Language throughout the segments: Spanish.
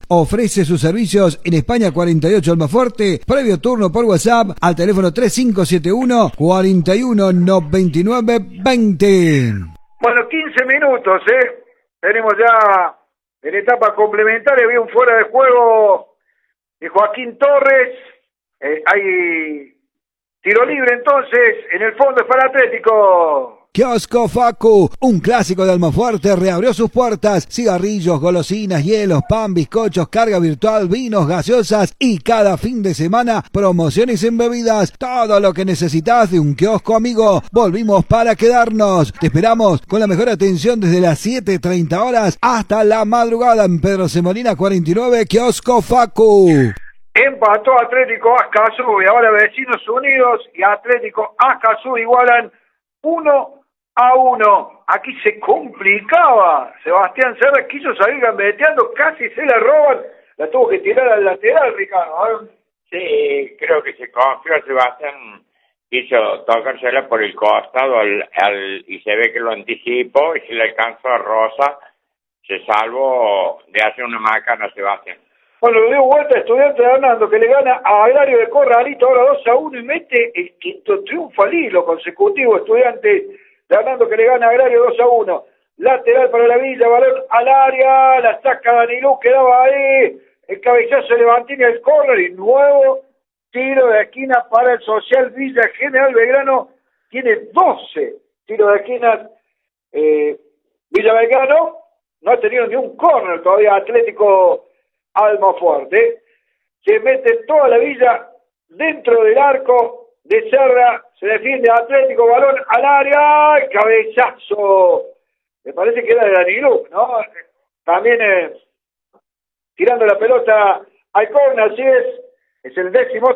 Ofrece sus servicios en España 48 Almafuerte. Previo turno por WhatsApp al teléfono 3571 41 99 20. Bueno, 15 minutos, Tenemos ya en etapa complementaria. Había un fuera de juego de Joaquín Torres. Hay tiro libre entonces. En el fondo es para Atlético. Kiosco Facu, un clásico de Almafuerte, reabrió sus puertas. Cigarrillos, golosinas, hielos, pan, bizcochos, carga virtual, vinos, gaseosas y cada fin de semana promociones en bebidas. Todo lo que necesitas de un kiosco amigo. Volvimos para quedarnos. Te esperamos con la mejor atención desde las 7:30 horas hasta la madrugada en Pedro Semolina 49, Kiosco Facu. Empató Atlético Ascazú y ahora Vecinos Unidos y Atlético Ascazú igualan 1-1. Aquí se complicaba. Sebastián Serra quiso salir gambeteando, casi se la roban. La tuvo que tirar al lateral, Ricardo. Sí, creo que se confió. Sebastián quiso tocársela por el costado y se ve que lo anticipó y se le alcanzó a Rosa. Se salvó de hacer una macana a Sebastián. Bueno, le dio vuelta a Estudiantes de Hernando, que le gana a Agrario de Corralito ahora 2-1 y mete el quinto triunfo al hilo consecutivo. Estudiantes de Hernando que le gana a Agrario 2-1. Lateral para la Villa, balón al área, la saca Danilú, quedaba ahí. El cabezazo de Levantini al córner y nuevo tiro de esquina para el Social Villa. General Belgrano tiene 12 tiros de esquina. Villa Belgrano no ha tenido ni un córner todavía. Atlético Almafuerte se mete toda la Villa dentro del arco de Serra, se defiende Atlético, balón al área, cabezazo, me parece que era de Danilú, ¿no? También tirando la pelota al córner, así es el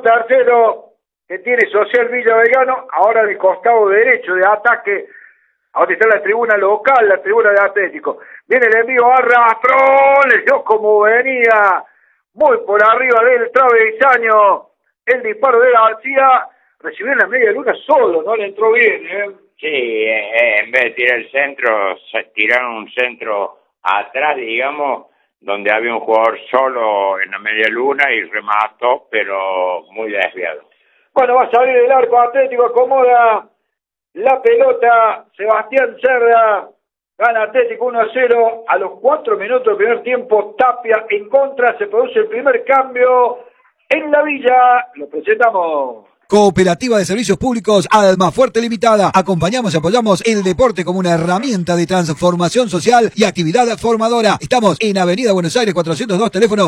13º que tiene Social Villa Belgrano, ahora del costado derecho de ataque, ahora está la tribuna local, la tribuna de Atlético. Viene el envío, arrastró, le dio como venía, muy por arriba del travesaño, el disparo de García, recibió en la media luna solo, no le entró bien, Sí, en vez de tirar el centro, tiraron un centro atrás, digamos, donde había un jugador solo en la media luna y remató, pero muy desviado. Bueno, va a salir el arco Atlético, acomoda la pelota, Sebastián Serra, gana Atlético 1-0, a los 4 minutos del primer tiempo, Tapia en contra, se produce el primer cambio en la Villa, lo presentamos. Cooperativa de Servicios Públicos Almafuerte Limitada. Acompañamos y apoyamos el deporte como una herramienta de transformación social y actividad formadora. Estamos en Avenida Buenos Aires 402, teléfono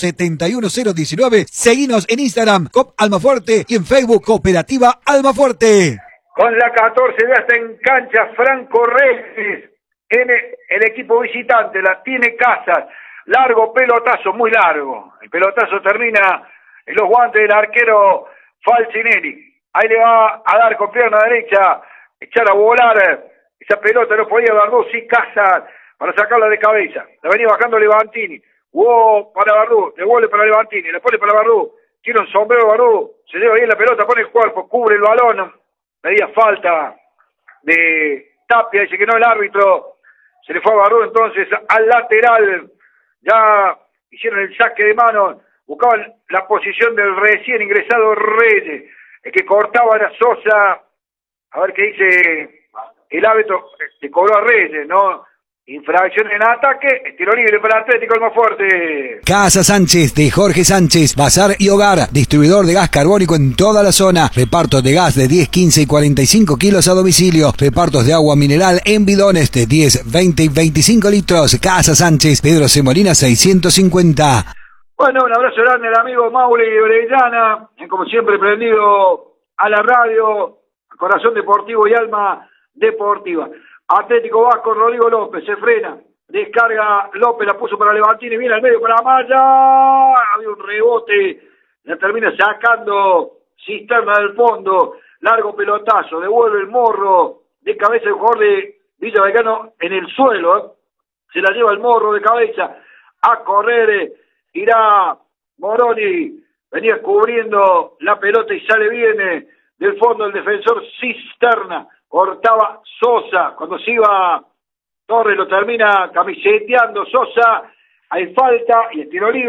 471-019. Seguinos en Instagram, COP Almafuerte, y en Facebook, Cooperativa Almafuerte. Con la 14 ya está en cancha Franco Reyes, en el equipo visitante, la tiene Casas. Largo pelotazo, muy largo. El pelotazo termina en los guantes del arquero Falcinelli. Ahí le va a dar con pierna derecha, echar a volar esa pelota, no podía Bardú, sí Casas, para sacarla de cabeza. La venía bajando Levantini. Para Bardú, devuelve para Levantini, le pone para Bardú, tiene un sombrero Bardú, se lleva bien la pelota, pone el cuerpo, cubre el balón, medía falta de Tapia, dice que no el árbitro, se le fue a Bardú entonces al lateral, ya hicieron el saque de mano, buscaban la posición del recién ingresado Reyes, el que cortaba era Sosa, a ver qué dice el árbitro, le cobró a Reyes, ¿no? Infracción en ataque, tiro libre para Atlético Almafuerte. Casa Sánchez de Jorge Sánchez, bazar y hogar, distribuidor de gas carbónico en toda la zona, repartos de gas de 10, 15 y 45 kilos a domicilio, repartos de agua mineral en bidones de 10, 20 y 25 litros. Casa Sánchez, Pedro Semolina 650. Bueno, un abrazo grande al amigo Mauri Orellana, como siempre prendido a la radio, corazón deportivo y alma deportiva. Atlético Vasco, Rodrigo López, se frena, descarga López, la puso para Levantini, viene al medio para Maya, había un rebote, la termina sacando Cisterna del fondo, largo pelotazo, devuelve el morro de cabeza el jugador de Villa Belgrano en el suelo, se la lleva el morro de cabeza a correr, irá Moroni, venía cubriendo la pelota y sale bien del fondo el defensor Cisterna, cortaba Sosa, cuando se iba Torres lo termina camiseteando Sosa, hay falta y el tiro libre.